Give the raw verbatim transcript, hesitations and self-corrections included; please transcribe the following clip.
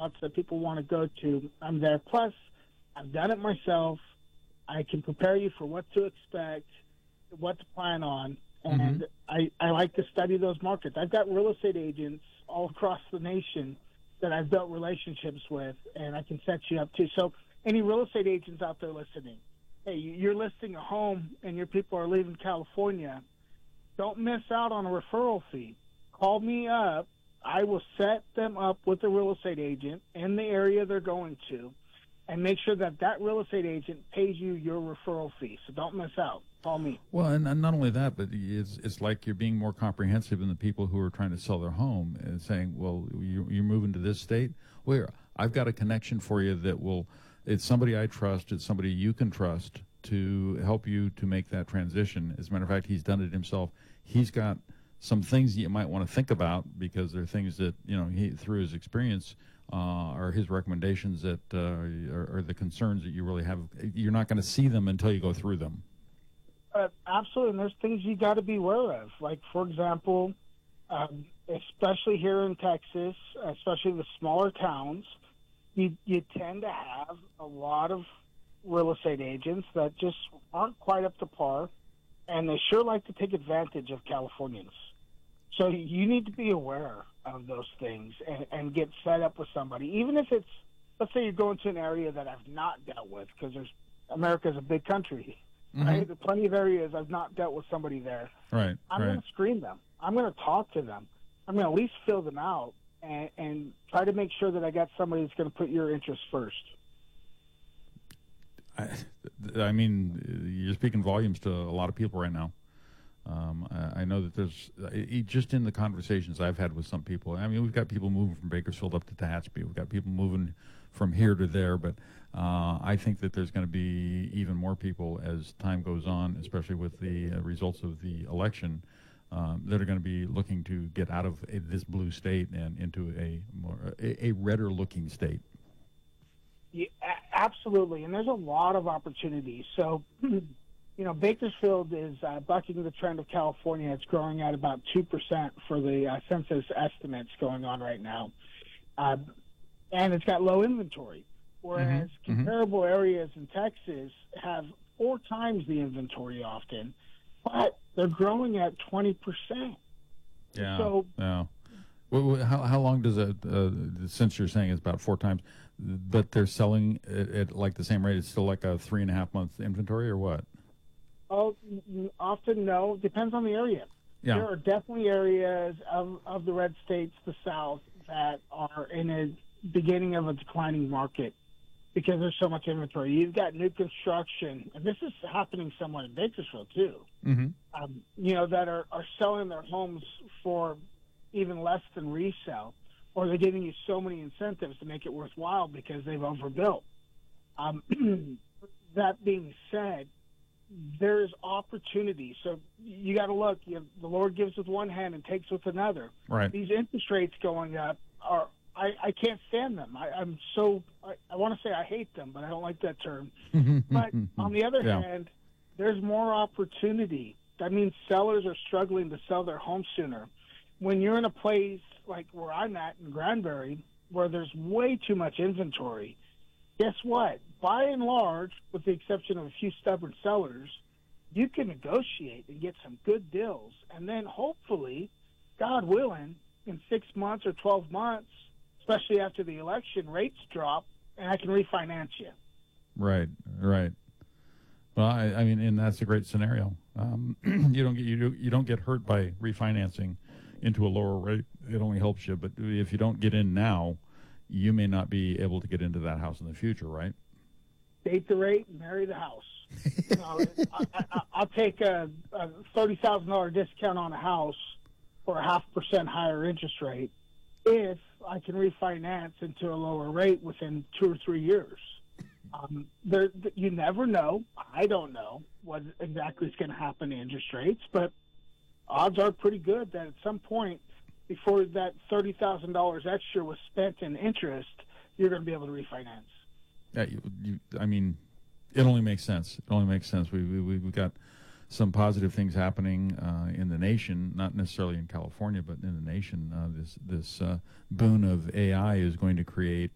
spots that people want to go to, I'm there. Plus, I've done it myself. I can prepare you for what to expect, what to plan on, and mm-hmm. I, I like to study those markets. I've got real estate agents all across the nation that I've built relationships with, and I can set you up too. So any real estate agents out there listening, hey, you're listing a home and your people are leaving California, don't miss out on a referral fee. Call me up. I will set them up with a real estate agent in the area they're going to and make sure that that real estate agent pays you your referral fee. So don't miss out. Call me. Well, and, and not only that, but it's, it's like you're being more comprehensive than the people who are trying to sell their home and saying, well, you're, you're moving to this state? Where? I've got a connection for you that will, it's somebody I trust, it's somebody you can trust to help you to make that transition. As a matter of fact, he's done it himself. He's got some things that you might want to think about because they're things that, you know, he, through his experience, uh, or his recommendations that uh, are, are the concerns that you really have. You're not going to see them until you go through them. Uh, absolutely, and there's things you got to be aware of. Like, for example, um, especially here in Texas, especially the smaller towns, you, you tend to have a lot of real estate agents that just aren't quite up to par, and they sure like to take advantage of Californians. So you need to be aware of those things and, and get set up with somebody, even if it's, let's say you're going to an area that I've not dealt with, because there's America's a big country. Mm-hmm. Right? There are plenty of areas I've not dealt with somebody there. Right. I'm right. going to screen them. I'm going to talk to them. I'm going to at least fill them out and, and try to make sure that I got somebody that's going to put your interests first. I, I mean, you're speaking volumes to a lot of people right now. Um, I, I know that there's, it, just in the conversations I've had with some people, I mean, we've got people moving from Bakersfield up to Tehachapi. We've got people moving from here to there, but uh, I think that there's going to be even more people as time goes on, especially with the uh, results of the election, um, that are going to be looking to get out of a, this blue state and into a more a, a redder looking state. Yeah, absolutely, and there's a lot of opportunities. So, you know, Bakersfield is uh, bucking the trend of California. It's growing at about two percent for the uh, census estimates going on right now. Uh, and it's got low inventory, whereas mm-hmm. comparable mm-hmm. areas in Texas have four times the inventory often, but they're growing at twenty percent. Yeah, so, yeah. Well, how, how long does it, uh, since you're saying it's about four times, but they're selling at, at like the same rate, it's still like a three and a half month inventory or what? Oh, often no. Depends on the area. Yeah. There are definitely areas of, of the red states, the South, that are in a beginning of a declining market because there's so much inventory. You've got new construction, and this is happening somewhat in Bakersfield too, mm-hmm. um, you know, that are, are selling their homes for even less than resale, or they're giving you so many incentives to make it worthwhile because they've overbuilt. Um, that being said, there's opportunity. So you got to look. You have, the Lord gives with one hand and takes with another. Right. These interest rates going up are, I, I can't stand them. I, I'm so, I, I want to say I hate them, but I don't like that term. But on the other yeah. hand, there's more opportunity. That means sellers are struggling to sell their home sooner. When you're in a place like where I'm at in Granbury, where there's way too much inventory, guess what? By and large, with the exception of a few stubborn sellers, you can negotiate and get some good deals. And then hopefully, God willing, in six months or twelve months, especially after the election, rates drop and I can refinance you. Right, right. Well, I, I mean, and that's a great scenario. Um, you don't get you, do, you don't get hurt by refinancing into a lower rate. It only helps you. But if you don't get in now, you may not be able to get into that house in the future, right? Date the rate, marry the house. You know, I, I, I'll take a, a thirty thousand dollars discount on a house for a half percent higher interest rate if I can refinance into a lower rate within two or three years. Um, there, you never know. I don't know what exactly is going to happen to interest rates, but odds are pretty good that at some point before that thirty thousand dollars extra was spent in interest, you're going to be able to refinance. Yeah, you, you, I mean, it only makes sense. It only makes sense. We, we, we've got some positive things happening uh, in the nation, not necessarily in California, but in the nation. Uh, this this uh, boon of A I is going to create